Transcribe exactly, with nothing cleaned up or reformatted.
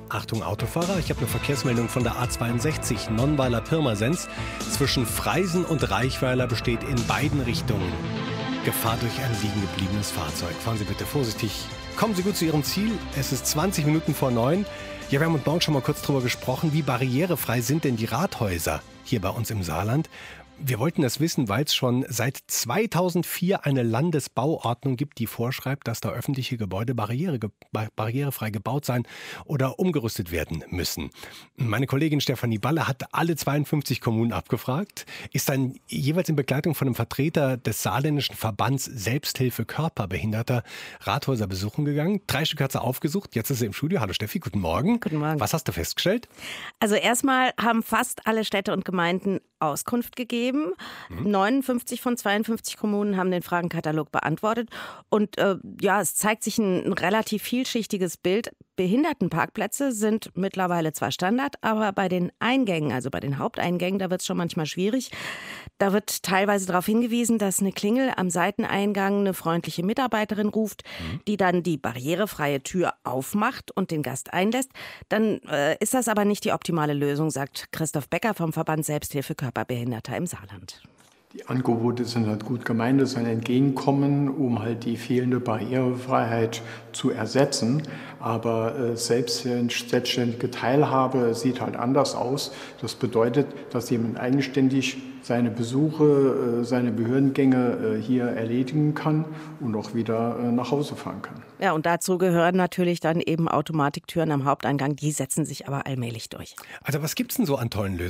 Achtung Autofahrer, ich habe eine Verkehrsmeldung von der A zweiundsechzig Nonnweiler-Pirmasens. Zwischen Freisen und Reichweiler besteht in beiden Richtungen Gefahr durch ein liegen gebliebenes Fahrzeug. Fahren Sie bitte vorsichtig. Kommen Sie gut zu Ihrem Ziel. Es ist zwanzig Minuten vor neun. Ja, wir haben heute Morgen schon mal kurz darüber gesprochen, wie barrierefrei sind denn die Rathäuser hier bei uns im Saarland. Wir wollten das wissen, weil es schon seit zweitausendvier eine Landesbauordnung gibt, die vorschreibt, dass da öffentliche Gebäude barriere, barrierefrei gebaut sein oder umgerüstet werden müssen. Meine Kollegin Stefanie Balle hat alle zweiundfünfzig Kommunen abgefragt, ist dann jeweils in Begleitung von einem Vertreter des saarländischen Verbands Selbsthilfe Körperbehinderter Rathäuser besuchen gegangen. Drei Stück hat sie aufgesucht, jetzt ist sie im Studio. Hallo Steffi, guten Morgen. Guten Morgen. Was hast du festgestellt? Also erstmal haben fast alle Städte und Gemeinden Auskunft gegeben. Mhm. neunundfünfzig von zweiundfünfzig Kommunen haben den Fragenkatalog beantwortet. Und äh, ja, es zeigt sich ein, ein relativ vielschichtiges Bild. Behindertenparkplätze sind mittlerweile zwar Standard, aber bei den Eingängen, also bei den Haupteingängen, da wird es schon manchmal schwierig. Da wird teilweise darauf hingewiesen, dass eine Klingel am Seiteneingang eine freundliche Mitarbeiterin ruft, mhm. die dann die barrierefreie Tür aufmacht und den Gast einlässt. Dann äh, ist das aber nicht die optimale Lösung, sagt Christoph Becker vom Verband Selbsthilfe Körperbehinderter im Saarland. Die Angebote sind halt gut gemeint, es soll ein Entgegenkommen, um halt die fehlende Barrierefreiheit zu ersetzen. Aber äh, selbst selbstständige Teilhabe sieht halt anders aus. Das bedeutet, dass jemand eigenständig seine Besuche, äh, seine Behördengänge äh, hier erledigen kann und auch wieder äh, nach Hause fahren kann. Ja, und dazu gehören natürlich dann eben Automatiktüren am Haupteingang. Die setzen sich aber allmählich durch. Also was gibt's denn so an tollen Lösungen?